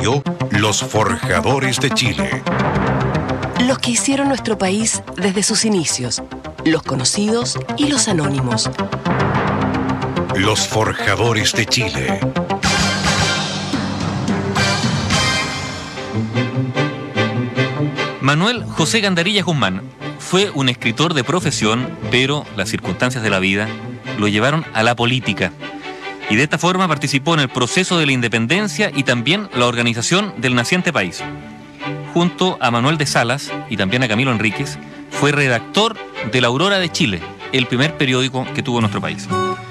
Radio, Los Forjadores de Chile. Los que hicieron nuestro país desde sus inicios, los conocidos y los anónimos. Los Forjadores de Chile. Manuel José Gandarillas Guzmán fue un escritor de profesión, pero las circunstancias de la vida lo llevaron a la política. Y de esta forma participó en el proceso de la independencia y también la organización del naciente país. Junto a Manuel de Salas y también a Camilo Enríquez, fue redactor de La Aurora de Chile, el primer periódico que tuvo nuestro país.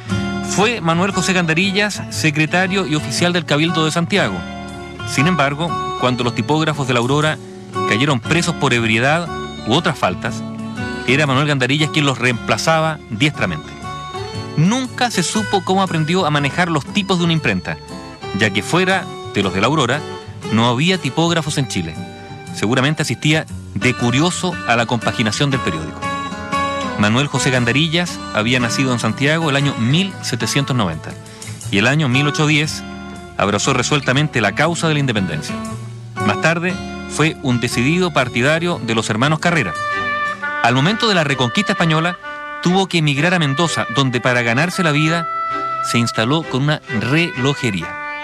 Fue Manuel José Gandarillas secretario y oficial del Cabildo de Santiago. Sin embargo, cuando los tipógrafos de La Aurora cayeron presos por ebriedad u otras faltas, era Manuel Gandarillas quien los reemplazaba diestramente. Nunca se supo cómo aprendió a manejar los tipos de una imprenta, ya que fuera de los de La Aurora no había tipógrafos en Chile. Seguramente asistía de curioso a la compaginación del periódico. Manuel José Gandarillas había nacido en Santiago el año 1790 y el año 1810 abrazó resueltamente la causa de la independencia. Más tarde fue un decidido partidario de los hermanos Carrera. Al momento de la reconquista española tuvo que emigrar a Mendoza, donde para ganarse la vida se instaló con una relojería.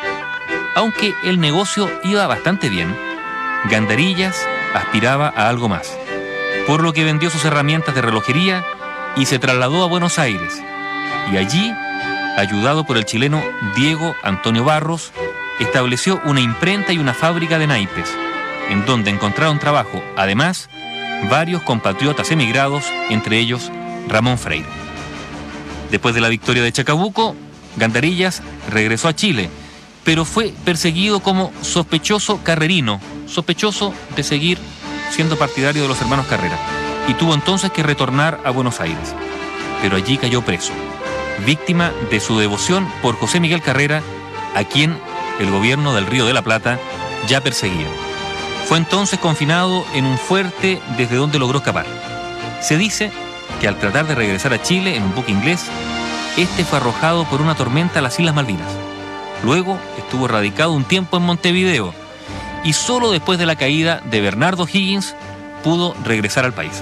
Aunque el negocio iba bastante bien, Gandarillas aspiraba a algo más, por lo que vendió sus herramientas de relojería y se trasladó a Buenos Aires. Y allí, ayudado por el chileno Diego Antonio Barros, estableció una imprenta y una fábrica de naipes, en donde encontraron trabajo, además, varios compatriotas emigrados, entre ellos Ramón Freire. Después de la victoria de Chacabuco, Gandarillas regresó a Chile, pero fue perseguido como sospechoso carrerino, sospechoso de seguir siendo partidario de los hermanos Carrera, y tuvo entonces que retornar a Buenos Aires. Pero allí cayó preso, víctima de su devoción por José Miguel Carrera, a quien el gobierno del Río de la Plata ya perseguía. Fue entonces confinado en un fuerte desde donde logró escapar. Se dice que al tratar de regresar a Chile en un buque inglés, este fue arrojado por una tormenta a las Islas Malvinas. Luego estuvo radicado un tiempo en Montevideo y solo después de la caída de Bernardo O'Higgins pudo regresar al país.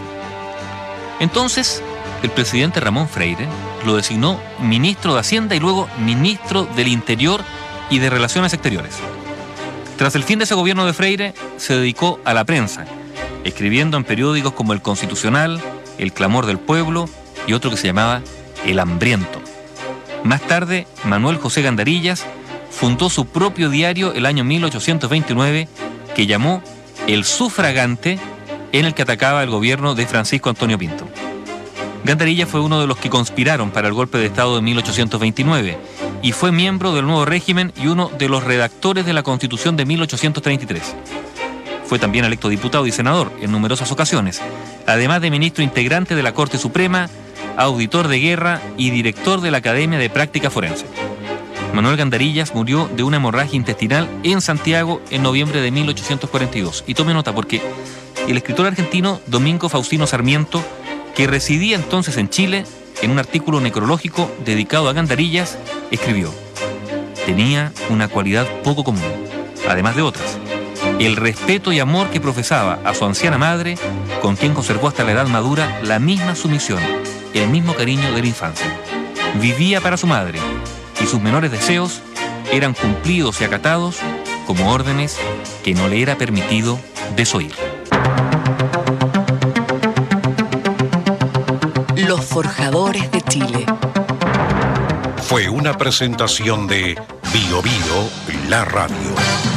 Entonces, el presidente Ramón Freire lo designó ministro de Hacienda y luego ministro del Interior y de Relaciones Exteriores. Tras el fin de ese gobierno de Freire, se dedicó a la prensa, escribiendo en periódicos como El Constitucional, El Clamor del Pueblo y otro que se llamaba El Hambriento. Más tarde, Manuel José Gandarillas fundó su propio diario el año 1829, que llamó El Sufragante, en el que atacaba el gobierno de Francisco Antonio Pinto. Gandarillas fue uno de los que conspiraron para el golpe de Estado de 1829 y fue miembro del nuevo régimen y uno de los redactores de la Constitución de 1833. Fue también electo diputado y senador en numerosas ocasiones, además de ministro integrante de la Corte Suprema, auditor de guerra y director de la Academia de Práctica Forense. Manuel Gandarillas murió de una hemorragia intestinal en Santiago en noviembre de 1842. Y tome nota porque el escritor argentino Domingo Faustino Sarmiento, que residía entonces en Chile, en un artículo necrológico dedicado a Gandarillas, escribió: tenía una cualidad poco común, además de otras: el respeto y amor que profesaba a su anciana madre, con quien conservó hasta la edad madura la misma sumisión, el mismo cariño de la infancia. Vivía para su madre, y sus menores deseos eran cumplidos y acatados como órdenes que no le era permitido desoír. Los Forjadores de Chile. Fue una presentación de Bio Bio, la radio.